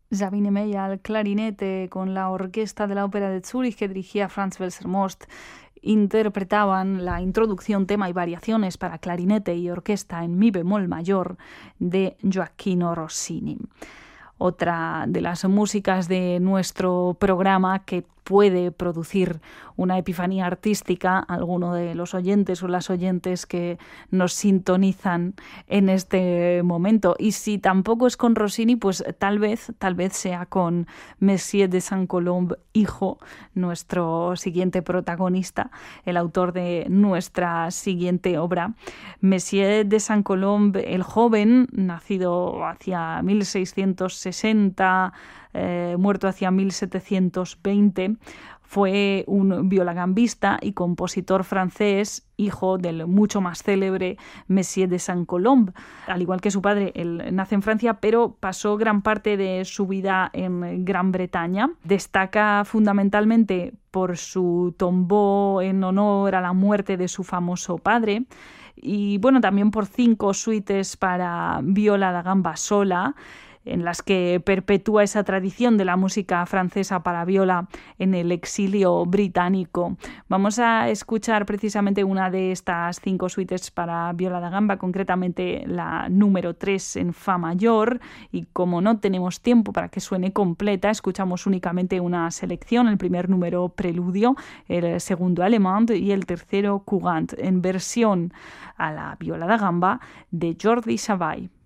Sabine May al clarinete con la orquesta de la Ópera de Zúrich que dirigía Franz Welser-Most interpretaban la introducción, tema y variaciones para clarinete y orquesta en mi bemol mayor de Gioacchino Rossini. Otra de las músicas de nuestro programa que puede producir una epifanía artística a alguno de los oyentes o las oyentes que nos sintonizan en este momento. Y si tampoco es con Rossini, pues tal vez sea con Messier de Saint-Colombe, hijo, nuestro siguiente protagonista, el autor de nuestra siguiente obra. Messier de Saint-Colombe, el joven, nacido hacia 1660, muerto hacia 1720, fue un violagambista y compositor francés, hijo del mucho más célebre Messier de Saint-Colombe. Al igual que su padre, él nace en Francia, pero pasó gran parte de su vida en Gran Bretaña. Destaca fundamentalmente por su tombeau en honor a la muerte de su famoso padre, y bueno, también por 5 suites para viola da gamba sola, en las que perpetúa esa tradición de la música francesa para viola en el exilio británico. Vamos a escuchar precisamente una de estas 5 suites para viola da gamba, concretamente la número 3 en fa mayor, y como no tenemos tiempo para que suene completa, escuchamos únicamente una selección: el primer número preludio, el segundo Allemande y el tercero Courant, en versión a la viola da gamba de Jordi Savall.